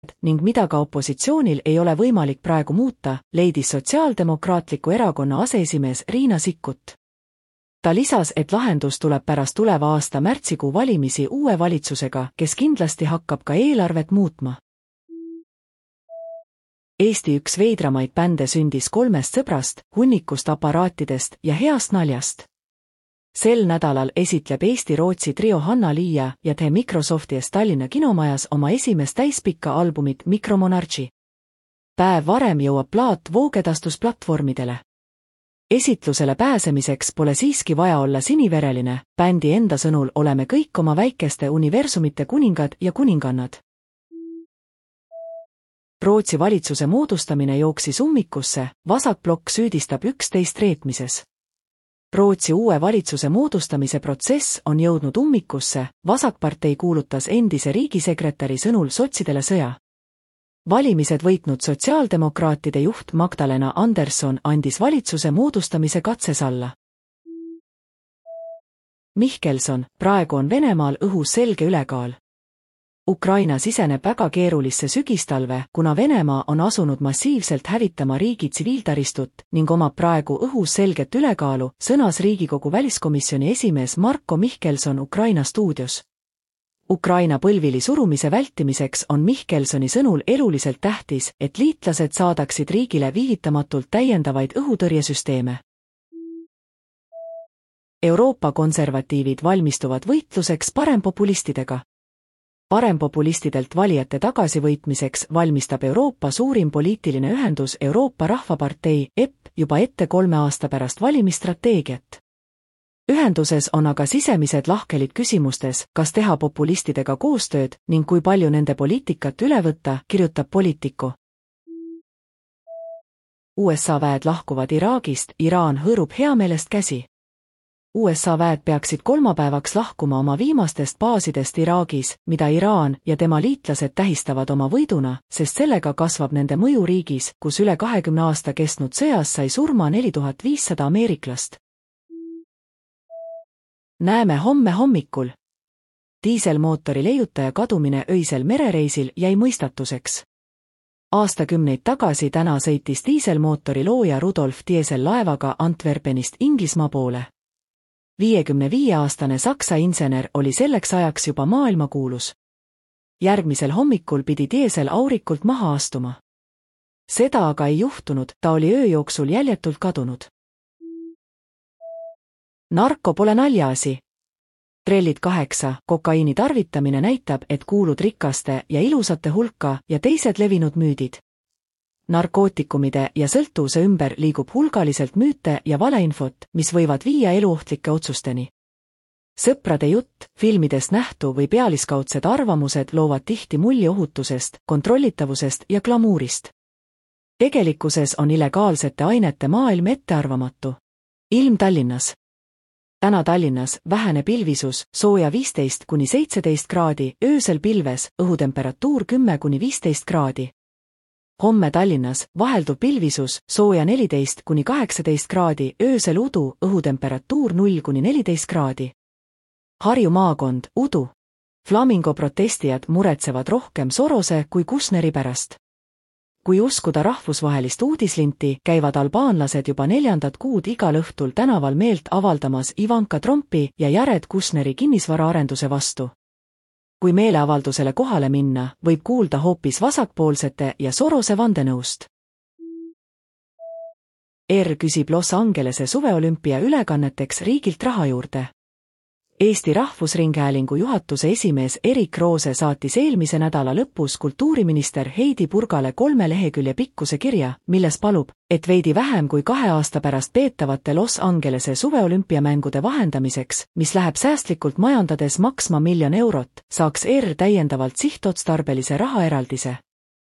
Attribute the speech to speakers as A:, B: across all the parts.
A: ning mida ka opositsioonil ei ole võimalik praegu muuta, leidis Sotsiaaldemokraatliku Erakonna aseesimees Riina Sikkut. Ta lisas, et lahendus tuleb pärast tuleva aasta märtsikuu valimisi uue valitsusega, kes kindlasti hakkab ka eelarvet muutma. Eesti üks veidramaid bände sündis 3 sõbrast, hunnikust aparaatidest ja heast naljast. Sel nädalal esitleb Eesti-Rootsi trio Hanna-Liia ja The Microsofti ees Tallinna kinomajas oma esimest täispikka albumit Micromonarchi. Päev varem jõuab plaat voogedastusplatvormidele. Esitlusele pääsemiseks pole siiski vaja olla sinivereline, bändi enda sõnul oleme kõik oma väikeste universumite kuningad ja kuningannad. Rootsi valitsuse moodustamine jooksis ummikusse, vasakblokk süüdistab üksteist reetmises. Rootsi uue valitsuse moodustamise protsess on jõudnud ummikusse, vasakpartei kuulutas endise riigisekretäri sõnul sotsidele sõja. Valimised võitnud sotsiaaldemokraatide juht Magdalena Andersson andis valitsuse moodustamise katses alla. Mihkelson, praegu on Venemaal õhus selge ülekaal. Ukraina siseneb väga keerulisse sügistalve, kuna Venemaa on asunud massiivselt hävitama riigi tsiviiltaristut ning omab praegu õhus selget ülekaalu, sõnas Riigikogu väliskomisjoni esimees Marko Mihkelson Ukraina stuudios. Ukraina põlvili surumise vältimiseks on Mihkelsoni sõnul eluliselt tähtis, et liitlased saadaksid riigile viivitamatult täiendavaid õhutõrjesüsteeme. Euroopa konservatiivid valmistuvad võitluseks parempopulistidega. Parempopulistidelt valijate tagasivõitmiseks valmistab Euroopa suurim poliitiline ühendus Euroopa Rahvapartei EP juba ette 3 aasta pärast valimisstrateegiat. Ühenduses on aga sisemised lahkhelid küsimustes, kas teha populistidega koostööd ning kui palju nende poliitikat üle võtta, kirjutab Politico. USA väed lahkuvad Iraagist, Iraan hõõrub heameelest käsi. USA väed peaksid kolmapäevaks lahkuma oma viimastest baasidest Iraagis, mida Iraan ja tema liitlased tähistavad oma võiduna, sest sellega kasvab nende mõju riigis, kus üle 20 aasta kestnud sõjas sai surma 4500 ameeriklast. Näeme homme hommikul. Diiselmootori leiutaja kadumine öisel merereisil jäi mõistatuseks. Aastakümneid tagasi täna sõitis diiselmootori looja Rudolf Diesel laevaga Antwerpenist Inglismaa poole. 55-aastane Saksa insener oli selleks ajaks juba maailmakuulus. Järgmisel hommikul pidi Diesel aurikult maha astuma. Seda aga ei juhtunud, ta oli öö jooksul jäljetult kadunud. Narko pole naljaasi. Trellid 8, kokaiini tarvitamine näitab, et kuulud rikaste ja ilusate hulka ja teised levinud müüdid. Narkootikumide ja sõltuvuse ümber liigub hulgaliselt müüte ja valeinfot, mis võivad viia eluohtlike otsusteni. Sõprade jutt, filmidest nähtu või pealiskaudsed arvamused loovad tihti mulje ohutusest, kontrollitavusest ja glamuurist. Tegelikkuses on illegaalsete ainete maailm ettearvamatu. Ilm Tallinnas. Täna Tallinnas vähene pilvisus, sooja 15–17 kraadi, öösel pilves, õhutemperatuur 10–15 kraadi. Homme Tallinnas vahelduv pilvisus, sooja 14–18 kraadi, öösel udu, õhutemperatuur 0–14 kraadi. Harju maakond, udu. Flamingo protestijad muretsevad rohkem Sorose kui Kushneri pärast. Kui uskuda rahvusvahelist uudislinti, käivad albaanlased juba 4. kuud igal õhtul tänaval meelt avaldamas Ivanka Trumpi ja Jared Kushneri kinnisvaraarenduse vastu. Kui meeleavaldusele kohale minna, võib kuulda hoopis vasakpoolsete ja Sorose vandenõust. Küsib Los Angelese suveolümpia ülekanneteks riigilt raha juurde. Eesti Rahvusringhäälingu juhatuse esimees Erik Roose saatis eelmise nädala lõpus kultuuriminister Heidi Purgale 3 lehekülje pikkuse kirja, milles palub, et veidi vähem kui 2 aasta pärast peetavate Los Angelese suveolümpiamängude vahendamiseks, mis läheb säästlikult majandades maksma 1 000 000 eurot, saaks täiendavalt sihtotstarbelise rahaeraldise.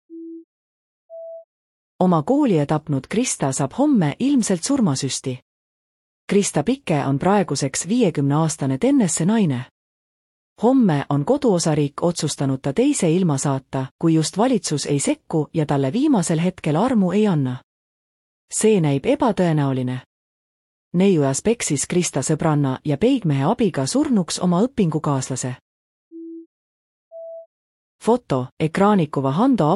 A: Oma koolija tapnud Krista saab homme ilmselt surmasüsti. Krista Pike on praeguseks 50-aastane tennesse naine. Homme on koduosariik otsustanud ta teise ilma saata, kui just valitsus ei sekku ja talle viimasel hetkel armu ei anna. See näib ebatõenäoline. Neiujas peksis Krista sõbranna ja peigmehe abiga surnuks oma õpingukaaslase. Foto, ekraanikuva Hando